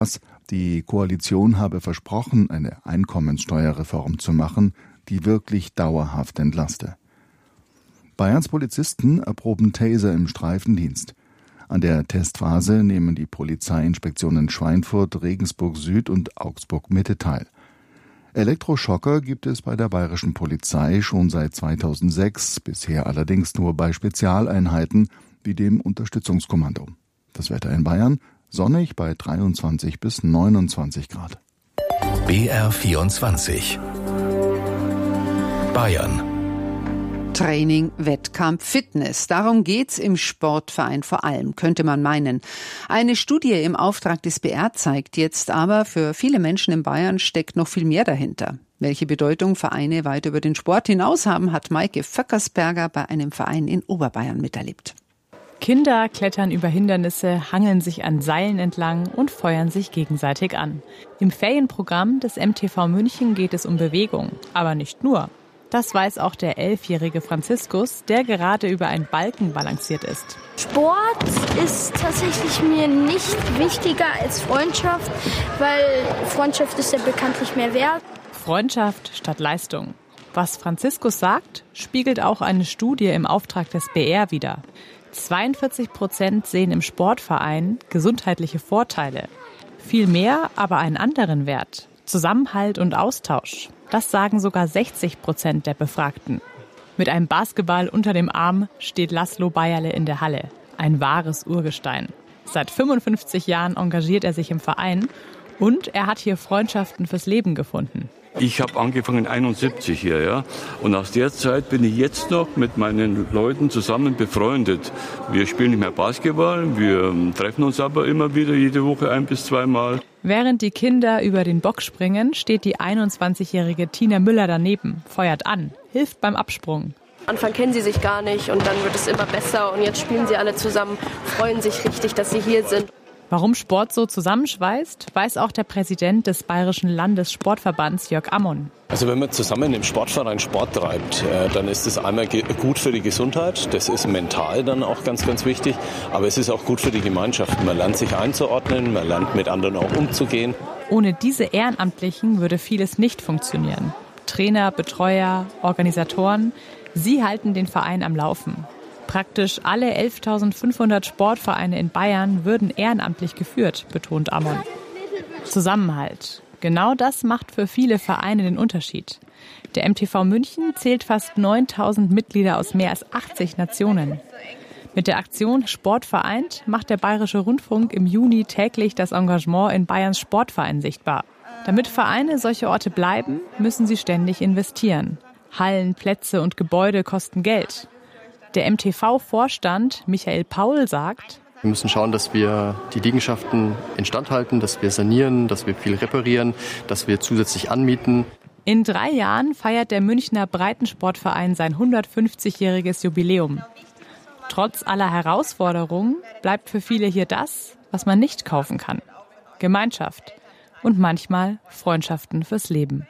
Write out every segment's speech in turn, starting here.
Die Koalition habe versprochen, eine Einkommenssteuerreform zu machen, die wirklich dauerhaft entlaste. Bayerns Polizisten erproben Taser im Streifendienst. An der Testphase nehmen die Polizeiinspektionen Schweinfurt, Regensburg Süd und Augsburg Mitte teil. Elektroschocker gibt es bei der bayerischen Polizei schon seit 2006, bisher allerdings nur bei Spezialeinheiten wie dem Unterstützungskommando. Das Wetter in Bayern: sonnig bei 23 bis 29 Grad. BR24 Bayern. Training, Wettkampf, Fitness. Darum geht's im Sportverein vor allem, könnte man meinen. Eine Studie im Auftrag des BR zeigt jetzt aber, für viele Menschen in Bayern steckt noch viel mehr dahinter. Welche Bedeutung Vereine weit über den Sport hinaus haben, hat Maike Vöckersberger bei einem Verein in Oberbayern miterlebt. Kinder klettern über Hindernisse, hangeln sich an Seilen entlang und feuern sich gegenseitig an. Im Ferienprogramm des MTV München geht es um Bewegung, aber nicht nur. Das weiß auch der 11-jährige Franziskus, der gerade über einen Balken balanciert ist. Sport ist tatsächlich mir nicht wichtiger als Freundschaft, weil Freundschaft ist ja bekanntlich mehr wert. Freundschaft statt Leistung. Was Franziskus sagt, spiegelt auch eine Studie im Auftrag des BR wider. 42% sehen im Sportverein gesundheitliche Vorteile. Viel mehr aber einen anderen Wert: Zusammenhalt und Austausch. Das sagen sogar 60% der Befragten. Mit einem Basketball unter dem Arm steht Laszlo Bayerle in der Halle. Ein wahres Urgestein. Seit 55 Jahren engagiert er sich im Verein und er hat hier Freundschaften fürs Leben gefunden. Ich habe angefangen 71 hier, ja. Und aus der Zeit bin ich jetzt noch mit meinen Leuten zusammen befreundet. Wir spielen nicht mehr Basketball, wir treffen uns aber immer wieder jede Woche 1 bis 2 Mal. Während die Kinder über den Bock springen, steht die 21-jährige Tina Müller daneben, feuert an, hilft beim Absprung. Am Anfang kennen sie sich gar nicht und dann wird es immer besser und jetzt spielen sie alle zusammen, freuen sich richtig, dass sie hier sind. Warum Sport so zusammenschweißt, weiß auch der Präsident des Bayerischen Landessportverbands, Jörg Ammon. Also wenn man zusammen im Sportverein Sport treibt, dann ist es einmal gut für die Gesundheit, das ist mental dann auch ganz, ganz wichtig, aber es ist auch gut für die Gemeinschaft. Man lernt sich einzuordnen, man lernt mit anderen auch umzugehen. Ohne diese Ehrenamtlichen würde vieles nicht funktionieren. Trainer, Betreuer, Organisatoren, sie halten den Verein am Laufen. Praktisch alle 11.500 Sportvereine in Bayern würden ehrenamtlich geführt, betont Ammon. Zusammenhalt. Genau das macht für viele Vereine den Unterschied. Der MTV München zählt fast 9.000 Mitglieder aus mehr als 80 Nationen. Mit der Aktion Sport vereint macht der Bayerische Rundfunk im Juni täglich das Engagement in Bayerns Sportvereinen sichtbar. Damit Vereine solche Orte bleiben, müssen sie ständig investieren. Hallen, Plätze und Gebäude kosten Geld. Der MTV-Vorstand Michael Paul sagt: Wir müssen schauen, dass wir die Liegenschaften instand halten, dass wir sanieren, dass wir viel reparieren, dass wir zusätzlich anmieten. In 3 Jahren feiert der Münchner Breitensportverein sein 150-jähriges Jubiläum. Trotz aller Herausforderungen bleibt für viele hier das, was man nicht kaufen kann: Gemeinschaft und manchmal Freundschaften fürs Leben.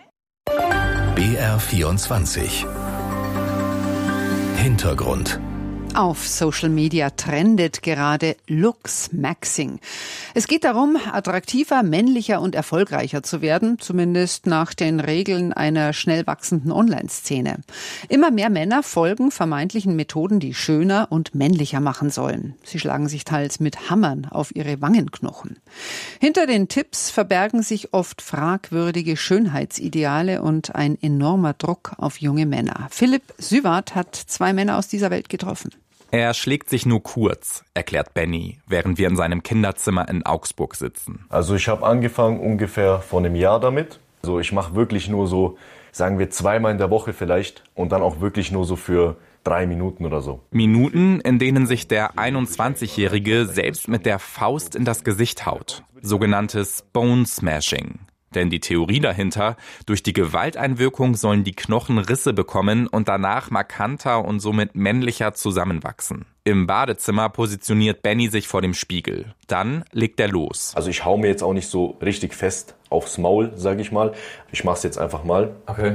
BR24 Hintergrund. Auf Social Media trendet gerade Looks-Maxing. Es geht darum, attraktiver, männlicher und erfolgreicher zu werden, zumindest nach den Regeln einer schnell wachsenden Online-Szene. Immer mehr Männer folgen vermeintlichen Methoden, die schöner und männlicher machen sollen. Sie schlagen sich teils mit Hammern auf ihre Wangenknochen. Hinter den Tipps verbergen sich oft fragwürdige Schönheitsideale und ein enormer Druck auf junge Männer. Philipp Süwart hat 2 Männer aus dieser Welt getroffen. Er schlägt sich nur kurz, erklärt Benny, während wir in seinem Kinderzimmer in Augsburg sitzen. Also ich habe angefangen ungefähr vor einem Jahr damit. Also ich mache wirklich nur so, sagen wir 2-mal in der Woche vielleicht und dann auch wirklich nur so für 3 Minuten oder so. Minuten, in denen sich der 21-Jährige selbst mit der Faust in das Gesicht haut. Sogenanntes Bone Smashing. Denn die Theorie dahinter: durch die Gewalteinwirkung sollen die Knochen Risse bekommen und danach markanter und somit männlicher zusammenwachsen. Im Badezimmer positioniert Benny sich vor dem Spiegel. Dann legt er los. Also ich hau mir jetzt auch nicht so richtig fest aufs Maul, sage ich mal. Ich mach's jetzt einfach mal. Okay.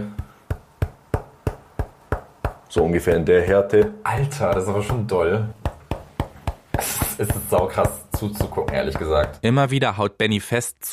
So ungefähr in der Härte. Alter, das ist aber schon doll. Es ist saukrass zuzugucken, ehrlich gesagt. Immer wieder haut Benny fest